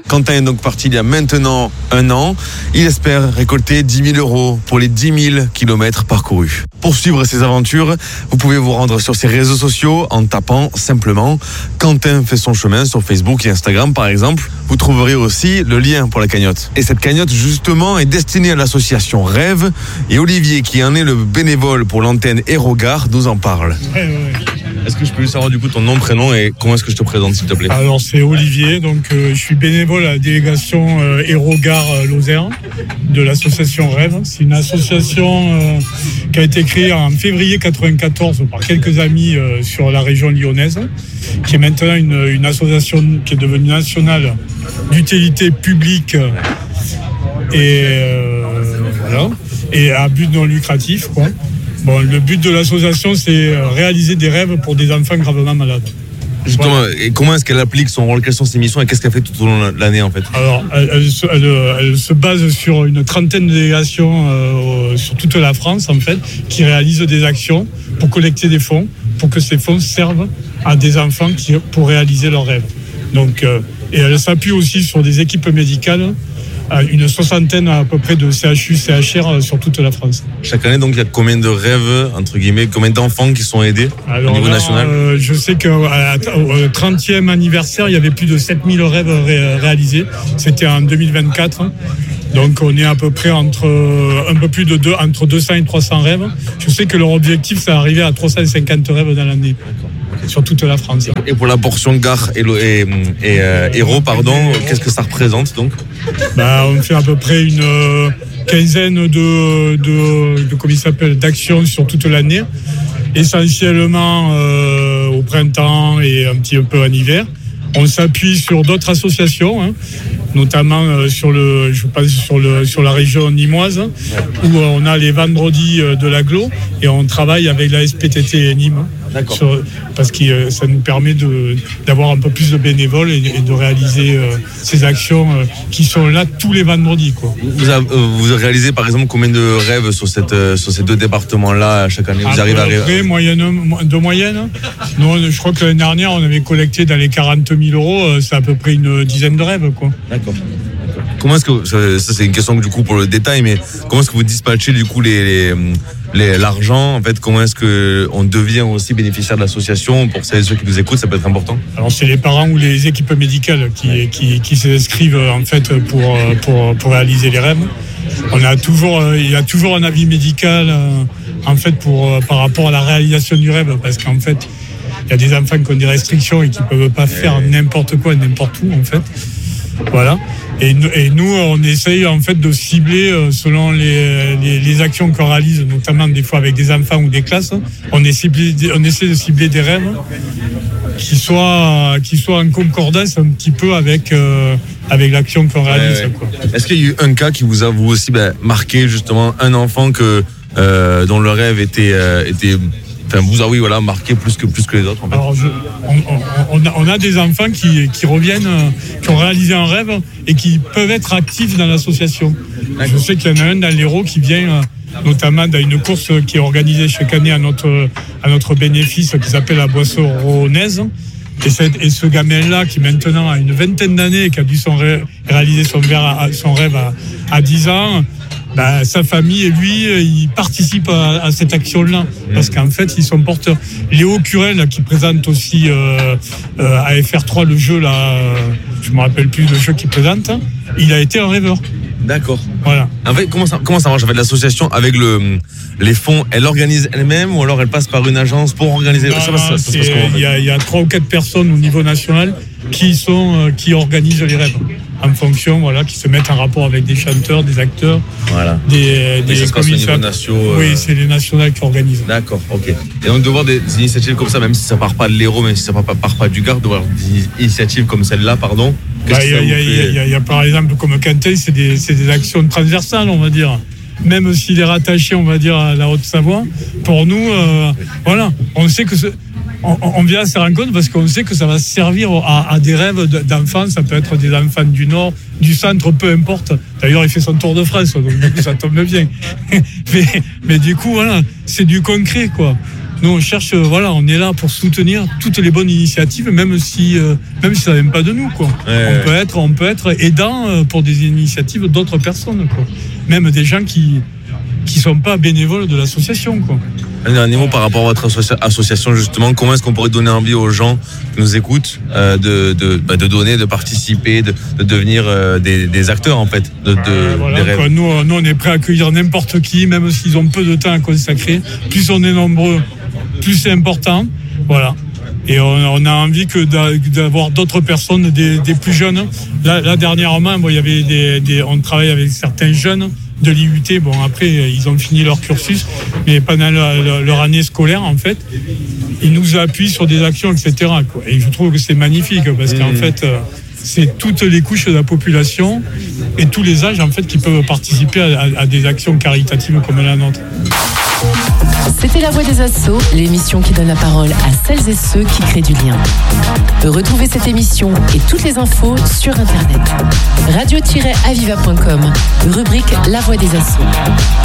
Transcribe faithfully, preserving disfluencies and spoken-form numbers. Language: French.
Quentin est donc parti il y a maintenant un an. Il espère récolter dix mille euros pour les dix mille kilomètres parcourus. Pour suivre ses aventures, vous pouvez vous rendre sur ses réseaux sociaux en tapant simplement Quentin fait son chemin sur Facebook et Instagram par exemple. Vous trouverez aussi le lien pour la cagnotte. Et cette cagnotte justement est destinée à l'association Rêve et Olivier qui en est le bénévole pour l'antenne Aérogare nous en parle. Ouais, ouais. Est-ce que je peux savoir du coup ton nom, prénom et comment est-ce que je te présente s'il te plaît? Alors c'est Olivier, donc euh, je suis bénévole à la délégation euh, Aérogare euh, Lozère de l'association Rêve. C'est une association euh, qui a été créée en février quatre-vingt-quatorze par quelques amis euh, sur la région lyonnaise, qui est maintenant une, une association qui est devenue nationale d'utilité publique euh, et euh, voilà, et à but non lucratif, quoi. Bon, le but de l'association, c'est réaliser des rêves pour des enfants gravement malades. Justement, voilà. Et comment est-ce qu'elle applique son rôle? Quelles sont ses missions et qu'est-ce qu'elle fait tout au long de l'année en fait? Alors, elle, elle, se, elle, elle se base sur une trentaine de délégations euh, sur toute la France en fait, qui réalisent des actions pour collecter des fonds, pour que ces fonds servent à des enfants qui, pour réaliser leurs rêves. Donc, euh, et elle s'appuie aussi sur des équipes médicales. Une soixantaine à peu près de C H U, C H R sur toute la France. Chaque année, donc, il y a combien de rêves, entre guillemets, combien d'enfants qui sont aidés? Alors, au niveau là, national euh, Je sais qu'au trentième anniversaire, il y avait plus de sept mille rêves ré- réalisés. C'était en deux mille vingt-quatre. Donc on est à peu près entre un peu plus de deux, entre deux cents et trois cents rêves. Je sais que leur objectif, c'est d'arriver à trois cent cinquante rêves dans l'année. Sur toute la France. Et pour la portion gare et, et, et euh, héros, pardon, qu'est-ce que ça représente donc? Bah, on fait à peu près une euh, quinzaine de, de, de, comment il s'appelle, d'actions sur toute l'année, essentiellement euh, au printemps et un petit peu en hiver. On s'appuie sur d'autres associations, hein, notamment euh, sur le, je pense sur le, sur la région nîmoise, où on a les vendredis de l'agglo et on travaille avec la S P T T Nîmes. Sur, parce que euh, ça nous permet de, d'avoir un peu plus de bénévoles et, et de réaliser euh, ces actions euh, qui sont là tous les vendredis, quoi. Vous, avez, vous réalisez par exemple combien de rêves sur, cette, sur ces deux départements-là chaque année? Vous à arrivez à arriver moyenne, de moyenne. Nous, je crois que l'année dernière, on avait collecté dans les quarante mille euros, c'est à peu près une dizaine de rêves, quoi. D'accord. Comment est-ce que, ça c'est une question du coup pour le détail, mais comment est-ce que vous dispatchez du coup les, les, les, l'argent en fait? Comment est-ce que on devient aussi bénéficiaire de l'association? Pour celles et ceux qui nous écoutent, ça peut être important. Alors c'est les parents ou les équipes médicales qui, ouais. qui, qui s'inscrivent en fait pour, pour, pour réaliser les rêves. On a toujours, il y a toujours un avis médical en fait pour, par rapport à la réalisation du rêve, parce qu'en fait il y a des enfants qui ont des restrictions et qui ne peuvent pas faire n'importe quoi, n'importe où en fait. Voilà. Et nous, et nous, on essaye en fait de cibler euh, selon les, les, les actions qu'on réalise, notamment des fois avec des enfants ou des classes. On, est ciblé, on essaie de cibler des rêves qui soient, qui soient en concordance un petit peu avec, euh, avec l'action qu'on réalise. Ouais, ouais. Quoi. Est-ce qu'il y a eu un cas qui vous a vous aussi ben, marqué justement un enfant que, euh, dont le rêve était, euh, était Enfin, vous avez oui, voilà, marqué plus que, plus que les autres. En fait. Alors, je, on, on, a, on a des enfants qui, qui reviennent, qui ont réalisé un rêve et qui peuvent être actifs dans l'association. D'accord. Je sais qu'il y en a un dans l'Hérault qui vient, notamment dans une course qui est organisée chaque année à notre, à notre bénéfice, qui s'appelle la Boisseau-Ronnaise. Et, cette, et ce gamin-là, qui maintenant a une vingtaine d'années et qui a dû son rêve, réaliser son, à, son rêve à, à dix ans, bah, sa famille et lui, ils participent à, à cette action-là, parce qu'en fait, ils sont porteurs. Léo Curel, là, qui présente aussi euh, euh, à F R trois le jeu, là, euh, je me rappelle plus le jeu qu'il présente, il a été un rêveur. D'accord. Voilà. En fait, comment ça, comment ça marche? En fait, l'association, avec le, les fonds, elle organise elle-même ou alors elle passe par une agence pour organiser? Non, non, ça, ça, ça il y a, y a trois ou quatre personnes au niveau national qui sont, euh, qui organisent les rêves. En fonction, voilà, qui se mettent en rapport avec des chanteurs, des acteurs, voilà. des, des commissaires. Euh... Oui, c'est les nationales qui organisent. D'accord, ok. Et donc de voir des, des initiatives comme ça, même si ça part pas de l'Hérault, même si ça part pas, part pas du Gard, de voir des initiatives comme celle-là, pardon. Il bah, y, y, y, y, y a par exemple comme Quentin, c'est des, c'est des actions transversales, on va dire. Même s'il est rattaché, on va dire, à la Haute-Savoie, pour nous, euh, voilà, on sait que ce, on, on vient à ces rencontres parce qu'on sait que ça va servir à, à des rêves d'enfants. Ça peut être des enfants du Nord, du centre, peu importe. D'ailleurs, il fait son tour de France, donc du coup, ça tombe bien. mais, mais du coup, voilà, c'est du concret, quoi. nous on cherche, voilà, on est là pour soutenir toutes les bonnes initiatives, même si, euh, même si ça ne vient pas de nous, quoi. Ouais, on ouais. peut être, on peut être aidant pour des initiatives d'autres personnes, quoi. Même des gens qui qui sont pas bénévoles de l'association, quoi. Un dernier mot par rapport à votre associa- association, justement, comment est-ce qu'on pourrait donner envie aux gens qui nous écoutent euh, de, de, bah, de donner, de participer, de, de devenir euh, des, des acteurs, en fait, de, de, euh, voilà, des rêves. Nous, nous, on est prêt à accueillir n'importe qui, même s'ils ont peu de temps à consacrer. Plus on est nombreux, plus c'est important. Voilà. Et on, on a envie que d'avoir d'autres personnes, des, des plus jeunes. Là, là dernièrement, bon, il y avait des, des, on travaille avec certains jeunes de l'I U T. Bon, après, ils ont fini leur cursus, mais pendant leur, leur année scolaire, en fait, ils nous appuient sur des actions, et cetera, quoi. Et je trouve que c'est magnifique, parce qu'en mmh. fait, c'est toutes les couches de la population et tous les âges, en fait, qui peuvent participer à, à des actions caritatives comme la nôtre. C'était La Voix des Assos, l'émission qui donne la parole à celles et ceux qui créent du lien. Retrouvez cette émission et toutes les infos sur Internet. radio tiret aviva point com, rubrique La Voix des Assos.